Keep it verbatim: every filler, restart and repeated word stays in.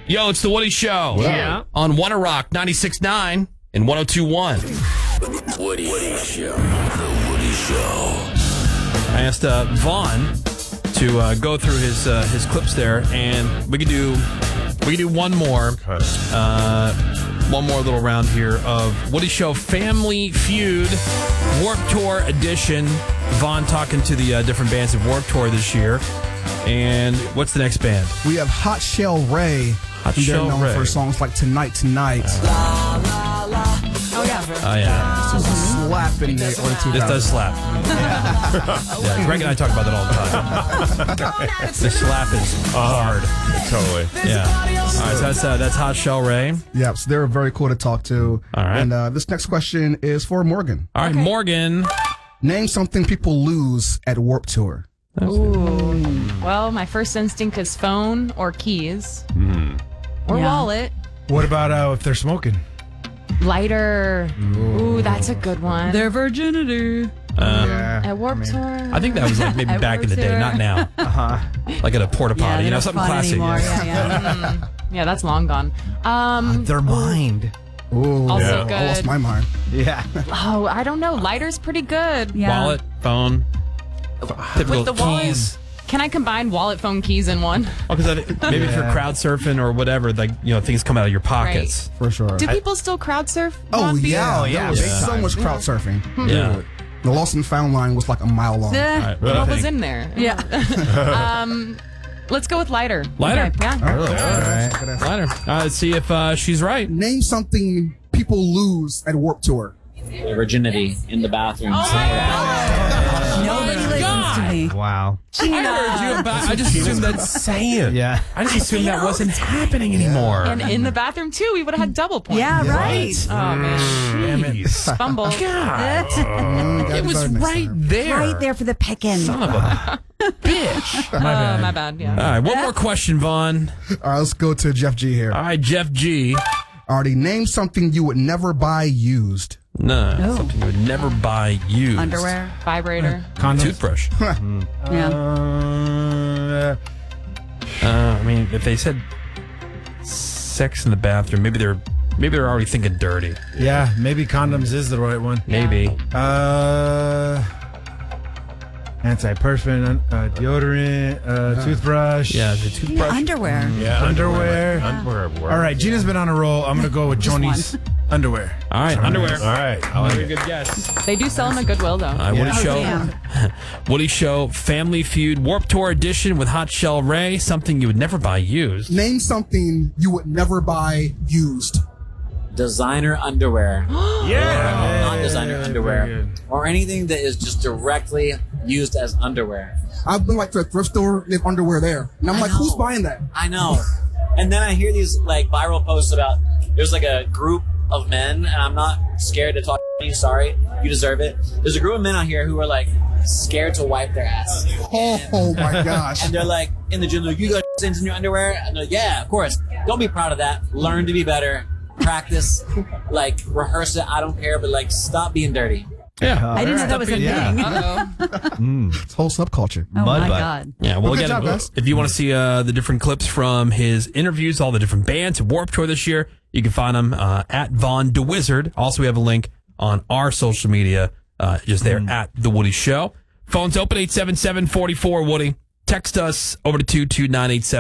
Yo, it's the Woody Show. Yeah. On Wanna Rock ninety-six point nine and one oh two point one. Woody, Woody Show. The Woody Show. I asked uh, Vaughn to uh, go through his uh, his clips there, and we could do we could do one more, uh, one more little round here of Woody Show Family Feud Warped Tour edition. Vaughn talking to the uh, different bands of Warped Tour this year. And what's the next band? We have Hot Shell Ray. Hot They're Shell known Ray. for songs like Tonight, Tonight. Oh, yeah. Oh, yeah. This was a slap in the early two thousands. This does slap. Yeah, Greg and I talk about that all the time. The slap is hard. Totally. Yeah. All right, so that's, uh, that's Hot Shell Ray. Yeah, so they were very cool to talk to. All right. And uh, this next question is for Morgan. All right, Okay. Morgan. Name something people lose at Warped Tour. Ooh. Well, my first instinct is phone or keys. Or Yeah. wallet. What about uh, if they're smoking? Lighter. Ooh, that's a good one. Their virginity. Uh, yeah. At Warped Tour. I think that was like maybe At back in the Warped day, Tour. not now. Uh-huh. Like at a porta potty, Yeah, you know, they're something not fun classic. anymore. Yeah. Yeah, yeah. Yeah, that's long gone. Um, Their mind. Ooh, Also I good. lost my mind. Yeah. oh, I don't know. Lighter's pretty good. Yeah. Wallet, phone, typical With the wallet. keys. Can I combine wallet, phone, keys in one? Oh, because maybe if you're Yeah. crowd surfing or whatever, like you know, things come out of your pockets. For sure. Do people still crowd surf? Oh, Vaughn Beach? yeah. Oh, There yeah, was big so time. much crowd surfing. Yeah. The Lost and Found line was like a mile long. All right, what do you What was think? in there? Yeah. um, let's go with lighter. Lighter. Okay, yeah. Oh, all right. Lighter. Uh, let's see if uh, she's right. Name something people lose at Warped Tour. Virginity in the bathroom. Nobody listens to me. Wow. I heard you about. I just assumed that's saying. Yeah. I just assumed that wasn't happening anymore. And in the bathroom, too, we would have had double points. Yeah, right. Oh, man. Jeez. Fumble. God. Mm, gotta It be was better next right time. there. Right there for the picking. Son of a bitch. My bad. my bad, yeah. All right, one more question, Vaughn. All right, let's go to Jeff G here. All right, Jeff G. Already name something you would never buy used. No, Oh. something you would never buy used. Underwear. Vibrator. Condoms. Toothbrush. Yeah. Uh, Uh, I mean, if they said sex in the bathroom, maybe they're maybe they're already thinking dirty. yeah, maybe condoms is the right one. Maybe. Uh, antiperspirant, uh, deodorant, uh, toothbrush. Yeah, the toothbrush. Underwear. Yeah, underwear. Underwear. All right, Gina's been on a roll. I'm gonna go with Joni's underwear. All right, underwear. All right. I like Very it. good guess. They do sell them at Goodwill, though. All right, Woody Yeah. Show. Damn. Woody Show Family Feud Warped Tour edition with Hot Shell Ray. Something you would never buy used. Name something you would never buy used. Designer underwear. Yeah. Not designer Very underwear. good. Or anything that is just directly used as underwear. I've been like to a thrift store, they have underwear there. And I'm I like, who's know. buying that? I know. And then I hear these like viral posts about there's like a group of men, and I'm not scared to talk to you, sorry. You deserve it. There's a group of men out here who are like scared to wipe their ass. Oh, oh my gosh. And they're like in the gym, like, you got stains in your underwear? And they're like, yeah, of course. Don't be proud of that. Learn to be better. Practice. Like, rehearse it. I don't care, but like, stop being dirty. Yeah. I didn't know that was a Yeah. thing. Uh-oh. It's whole subculture. Oh, Mud my butt. God. Yeah, well, Well, good again, job, guys. if you want to see uh, the different clips from his interviews, all the different bands at Warped Tour this year, you can find them uh, at Vaughn DeWizard. Also, we have a link on our social media, uh, just there at The Woody Show. Phones open, eight seven seven, four four, Woody. Text us over to two two nine eight seven.